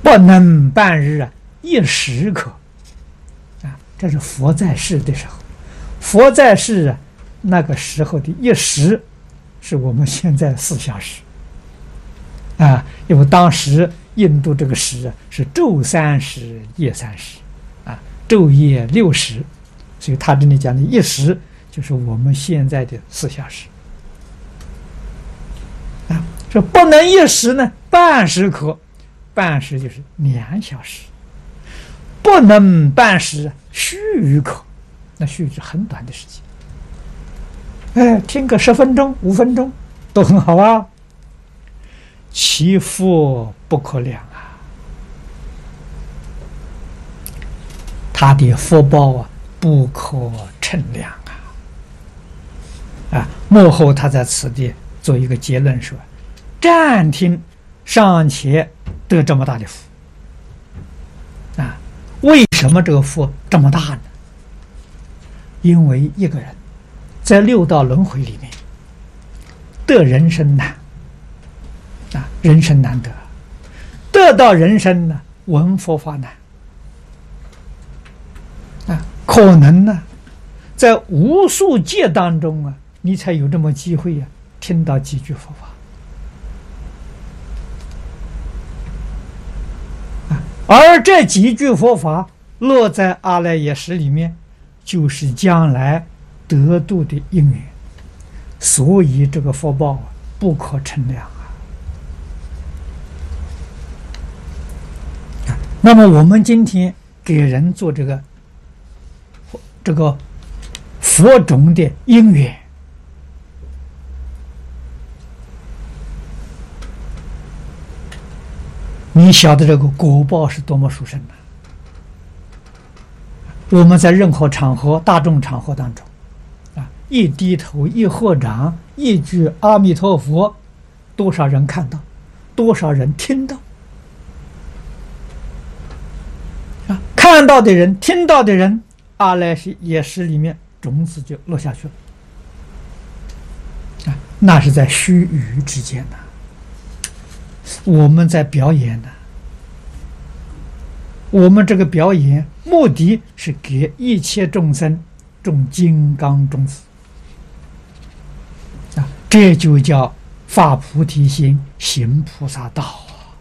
不能半日啊，一时可。啊，这是佛在世的时候，佛在世啊，那个时候的一时，是我们现在4小时。啊，因为当时印度这个时啊是昼30夜30，啊，昼夜6时，所以他这里讲的一时就是我们现在的4小时。啊，这不能一时呢，半时可，半时就是2小时，不能半时，须臾可，那须臾是很短的时间。哎，听个10分钟、5分钟都很好啊。其福不可量啊，他的福报啊不可称量啊！啊，幕后他在此地做一个结论说：暂听尚且得这么大的福啊！为什么这个福这么大呢？因为一个人在6道轮回里面得人生难。啊，人生难得，得到人生呢，闻佛法难。啊，可能呢，在无数劫当中啊，你才有这么机会啊，听到几句佛法。啊，而这几句佛法落在阿赖耶识里面，就是将来得度的因缘，所以这个福报啊，不可称量。那么我们今天给人做这个佛种的因缘，你晓得这个果报是多么殊胜的。我们在任何场合、大众场合当中，啊，一低头、一合掌、一句阿弥陀佛，多少人看到，多少人听到。看到的人，听到的人，阿赖耶识里面种子就落下去了。啊，那是在须臾之间呢。我们在表演呢，我们这个表演目的是给一切众生种金刚种子。啊，这就叫发菩提心，行菩萨道。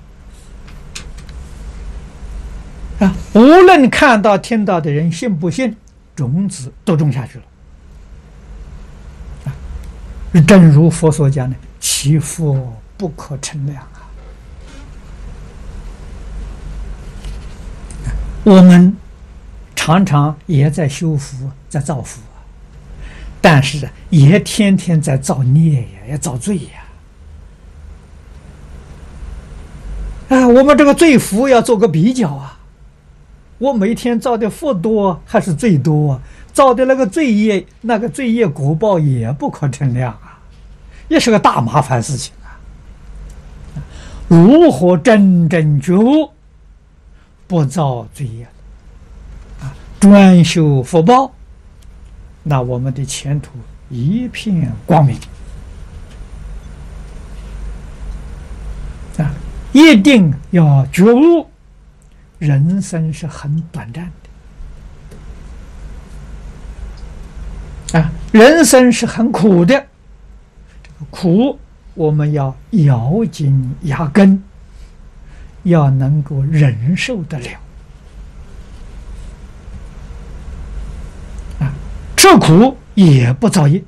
啊，无论看到听到的人信不信，种子都种下去了。啊，正如佛所讲的，其福不可称量啊！我们常常也在修福，在造福啊，但是也天天在造孽呀，也造罪呀。啊，我们这个罪福要做个比较啊。我每天造的福多还是罪多啊？造的那个罪业果报也不可称量啊，也是个大麻烦事情啊。如何真正觉悟，不造罪业啊，专修福报，那我们的前途一片光明啊！一定要觉悟。人生是很短暂的啊，人生是很苦的，这个苦我们要咬紧牙根，要能够忍受得了啊，吃苦也不造业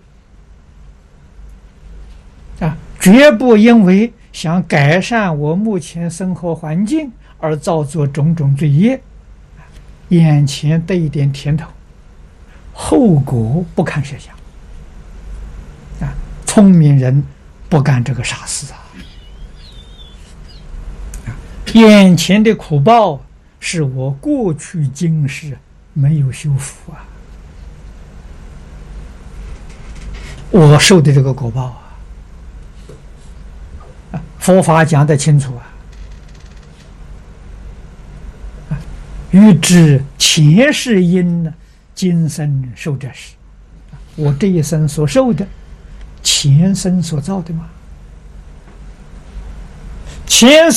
啊，绝不因为想改善我目前生活环境而造作种种罪业，眼前得一点甜头，后果不堪设想啊！聪明人不干这个傻事啊！眼前的苦报是我过去今世没有修复啊，我受的这个果报啊，佛法讲得清楚啊。欲知前世因呢，今生受这事。我这一生所受的，前生所造的嘛。前